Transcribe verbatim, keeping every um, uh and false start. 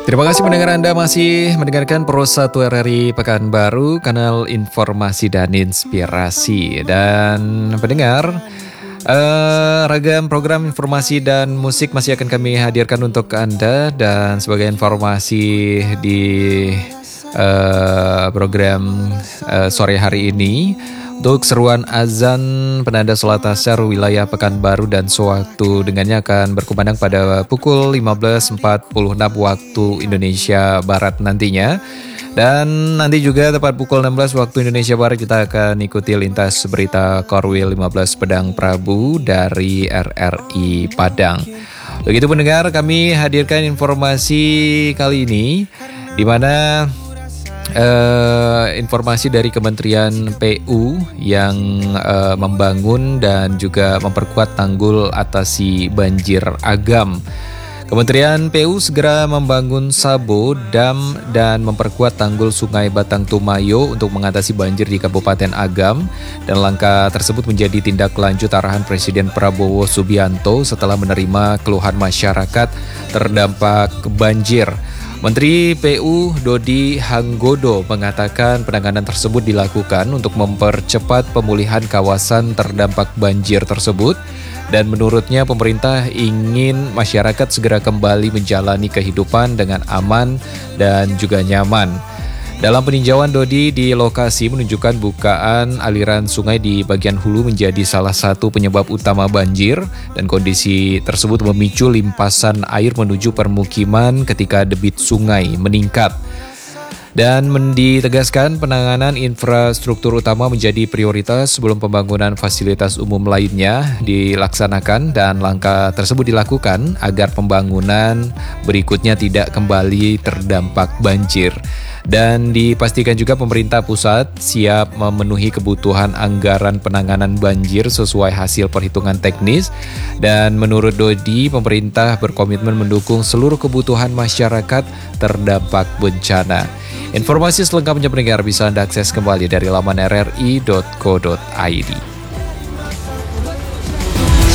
Terima kasih pendengar Anda masih mendengarkan Pro satu R R I Pekanbaru, kanal informasi dan inspirasi. Dan pendengar, uh, ragam program informasi dan musik masih akan kami hadirkan untuk Anda. Dan sebagai informasi di uh, program uh, sore hari ini, untuk seruan azan penanda sholat asar wilayah Pekanbaru dan sewaktu dengannya akan berkumandang pada pukul lima belas empat puluh enam waktu Indonesia Barat nantinya. Dan nanti juga tepat pukul enam belas waktu Indonesia Barat kita akan ikuti lintas berita Korwil lima belas Pedang Prabu dari R R I Padang. Begitu pendengar, kami hadirkan informasi kali ini di mana Uh, informasi dari Kementerian P U yang uh, membangun dan juga memperkuat tanggul atasi banjir Agam. Kementerian P U segera membangun sabo, dam, dan memperkuat tanggul Sungai Batang Tumayo untuk mengatasi banjir di Kabupaten Agam. Dan langkah tersebut menjadi tindak lanjut arahan Presiden Prabowo Subianto setelah menerima keluhan masyarakat terdampak banjir. Menteri P U Dodi Hanggodo mengatakan penanganan tersebut dilakukan untuk mempercepat pemulihan kawasan terdampak banjir tersebut, dan menurutnya pemerintah ingin masyarakat segera kembali menjalani kehidupan dengan aman dan juga nyaman. Dalam peninjauan Dodi di lokasi menunjukkan bukaan aliran sungai di bagian hulu menjadi salah satu penyebab utama banjir, dan kondisi tersebut memicu limpasan air menuju permukiman ketika debit sungai meningkat. Dan ditegaskan penanganan infrastruktur utama menjadi prioritas sebelum pembangunan fasilitas umum lainnya dilaksanakan, dan langkah tersebut dilakukan agar pembangunan berikutnya tidak kembali terdampak banjir. Dan dipastikan juga pemerintah pusat siap memenuhi kebutuhan anggaran penanganan banjir sesuai hasil perhitungan teknis. Dan menurut Dodi, pemerintah berkomitmen mendukung seluruh kebutuhan masyarakat terdampak bencana. Informasi selengkapnya pendengar bisa Anda akses kembali dari laman r r i dot co dot i d.